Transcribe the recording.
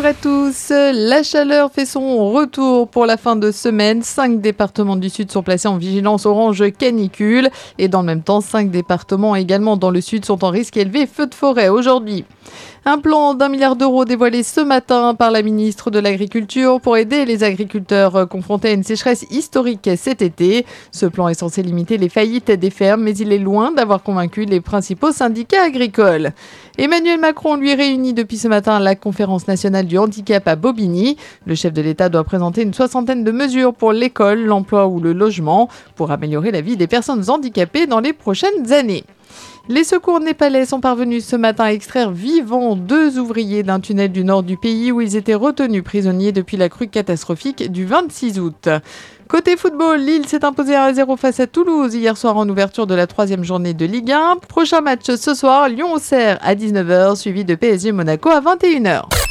Bonjour à tous. La chaleur fait son retour pour la fin de semaine. 5 départements du sud sont placés en vigilance orange canicule. Et dans le même temps, 5 départements également dans le sud sont en risque élevé feu de forêt aujourd'hui. Un plan d'1 milliard d'euros dévoilé ce matin par la ministre de l'Agriculture pour aider les agriculteurs confrontés à une sécheresse historique cet été. Ce plan est censé limiter les faillites des fermes, mais il est loin d'avoir convaincu les principaux syndicats agricoles. Emmanuel Macron lui réunit depuis ce matin la conférence nationale du handicap à Bobigny. Le chef de l'État doit présenter une 60aine de mesures pour l'école, l'emploi ou le logement pour améliorer la vie des personnes handicapées dans les prochaines années. Les secours népalais sont parvenus ce matin à extraire vivants 2 ouvriers d'un tunnel du nord du pays où ils étaient retenus prisonniers depuis la crue catastrophique du 26 août. Côté football, Lille s'est imposé 1-0 face à Toulouse hier soir en ouverture de la 3e journée de Ligue 1. Prochain match ce soir, Lyon-Auxerre à 19h, suivi de PSG Monaco à 21h.